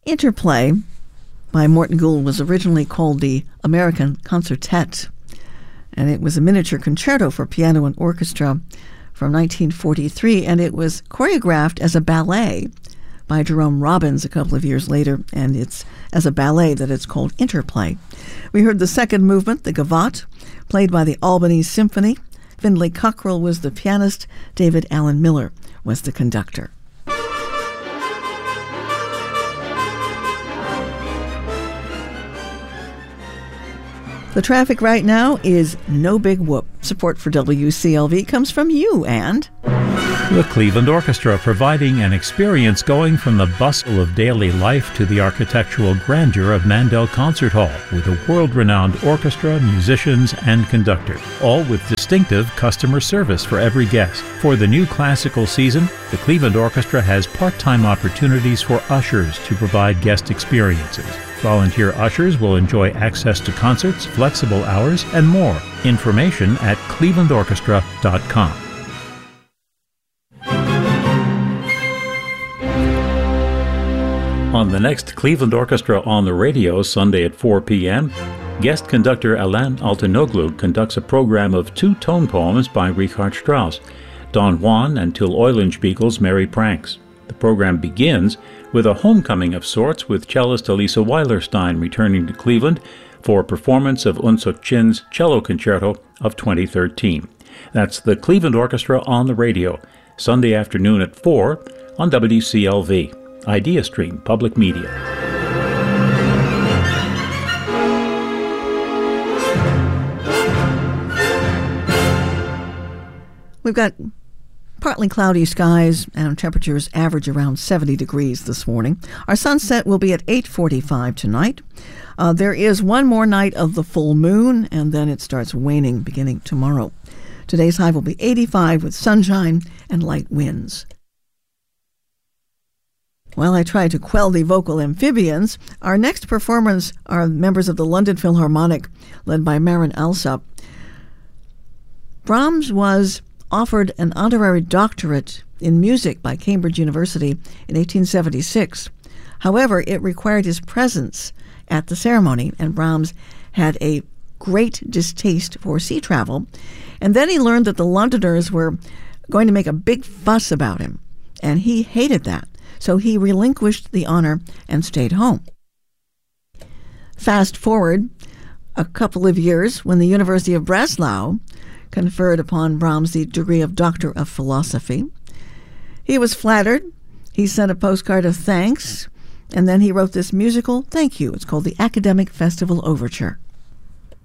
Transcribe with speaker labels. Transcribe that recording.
Speaker 1: Interplay by Morton Gould was originally called the American Concertet, and it was a miniature concerto for piano and orchestra from 1943, and it was choreographed as a ballet by Jerome Robbins a couple of years later, and it's as a ballet that it's called Interplay. We heard the second movement, the Gavotte, played by the Albany Symphony. Findlay Cockrell was the pianist. David Allen Miller was the conductor. The traffic right now is no big whoop. Support for WCLV comes from you and
Speaker 2: the Cleveland Orchestra, providing an experience going from the bustle of daily life to the architectural grandeur of Mandel Concert Hall, with a world-renowned orchestra, musicians, and conductor, all with distinctive customer service for every guest. For the new classical season, the Cleveland Orchestra has part-time opportunities for ushers to provide guest experiences. Volunteer ushers will enjoy access to concerts, flexible hours, and more. Information at clevelandorchestra.com. On the next Cleveland Orchestra on the Radio, Sunday at 4 p.m., guest conductor Alain Altinoglu conducts a program of 2 tone poems by Richard Strauss, Don Juan and Till Eulenspiegel's Merry Pranks. The program begins with a homecoming of sorts, with cellist Elisa Weilerstein returning to Cleveland for a performance of Eunsook Chin's Cello Concerto of 2013. That's the Cleveland Orchestra on the Radio, Sunday afternoon at 4 on WCLV. IdeaStream Public Media.
Speaker 1: We've got partly cloudy skies and temperatures average around 70 degrees this morning. Our sunset will be at 8:45 tonight. There is one more night of the full moon, and then it starts waning beginning tomorrow. Today's high will be 85 with sunshine and light winds. Well, I tried to quell the vocal amphibians. Our next performers are members of the London Philharmonic, led by Marin Alsop. Brahms was offered an honorary doctorate in music by Cambridge University in 1876. However, it required his presence at the ceremony, and Brahms had a great distaste for sea travel. And then he learned that the Londoners were going to make a big fuss about him, and he hated that. So he relinquished the honor and stayed home. Fast forward a couple of years when the University of Breslau conferred upon Brahms the degree of Doctor of Philosophy. He was flattered. He sent a postcard of thanks, and then he wrote this musical thank you. It's called the Academic Festival Overture.